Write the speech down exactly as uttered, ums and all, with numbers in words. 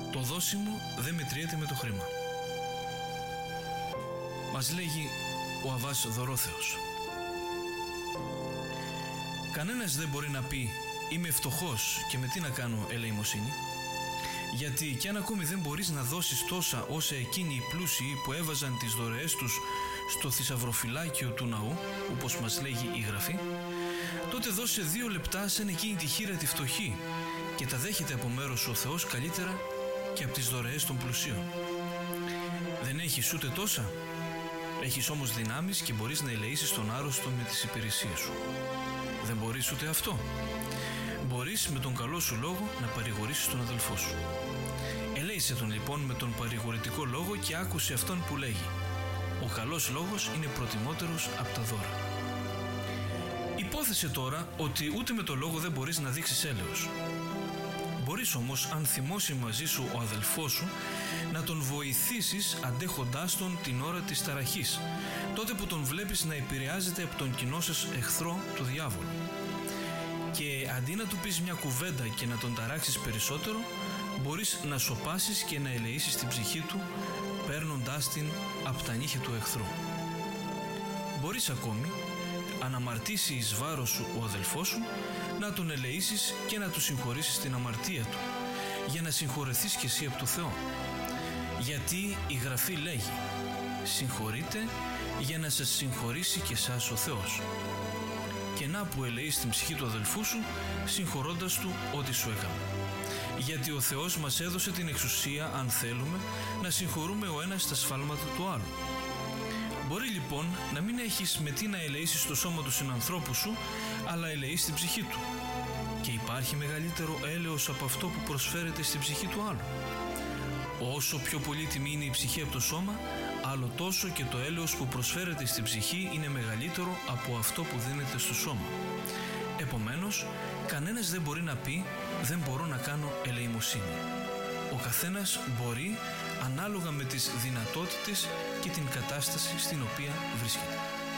Το δώσιμο δεν μετριέται με το χρήμα. Μας λέγει ο Αββάς Δωρόθεος. Κανένας δεν μπορεί να πει «Είμαι φτωχός και με τι να κάνω ελεημοσύνη», γιατί κι αν ακόμη δεν μπορείς να δώσεις τόσα όσα εκείνοι οι πλούσιοι που έβαζαν τις δωρεές τους στο θησαυροφυλάκιο του ναού, όπως μας λέγει η Γραφή, τότε δώσε δύο λεπτά σαν εκείνη τη χήρα τη φτωχή και τα δέχεται από μέρος ο Θεός καλύτερα και από τις δωρεές των πλουσίων. Δεν έχεις ούτε τόσα, έχεις όμως δυνάμεις και μπορείς να ελεήσεις τον άρρωστο με τις υπηρεσίες σου. Δεν μπορείς ούτε αυτό. Μπορείς με τον καλό σου λόγο να παρηγορήσεις τον αδελφό σου. Ελέησε τον λοιπόν με τον παρηγορητικό λόγο και άκουσε αυτόν που λέγει «Ο καλός λόγος είναι προτιμότερος από τα δώρα». Υπόθεσε τώρα ότι ούτε με το λόγο δεν μπορείς να δείξεις έλεος. Μπορείς όμως, αν θυμώσει μαζί σου ο αδελφός σου, να τον βοηθήσεις αντέχοντάς τον την ώρα της ταραχής, τότε που τον βλέπεις να επηρεάζεται από τον κοινό σας εχθρό, το διάβολο. Και αντί να του πεις μια κουβέντα και να τον ταράξεις περισσότερο, μπορείς να σωπάσεις και να ελεήσεις την ψυχή του, παίρνοντάς την από τα νύχια του εχθρού. Μπορείς ακόμη, αν αμαρτήσει εις βάρος σου ο αδελφός σου, να τον ελεήσεις και να του συγχωρήσεις την αμαρτία του, για να συγχωρεθείς κι εσύ από το Θεό. Γιατί η Γραφή λέγει «Συγχωρείτε για να σας συγχωρήσει και εσάς ο Θεός». Και να που ελεείς την ψυχή του αδελφού σου, συγχωρώντας του ό,τι σου έκαμε. Γιατί ο Θεός μας έδωσε την εξουσία, αν θέλουμε, να συγχωρούμε ο ένας τα σφάλματα του άλλου. Μπορεί λοιπόν να μην έχεις με τι να ελεήσεις το σώμα του συνανθρώπου σου, αλλά ελεείς την ψυχή του. Και υπάρχει μεγαλύτερο έλεος από αυτό που προσφέρεται στην ψυχή του άλλου. Όσο πιο πολύτιμη είναι η ψυχή από το σώμα, άλλο τόσο και το έλεος που προσφέρεται στην ψυχή είναι μεγαλύτερο από αυτό που δίνεται στο σώμα. Επομένως, κανένας δεν μπορεί να πει «Δεν μπορώ να κάνω ελεημοσύνη». Ο καθένας μπορεί ανάλογα με τις δυνατότητες και την κατάσταση στην οποία βρίσκεται.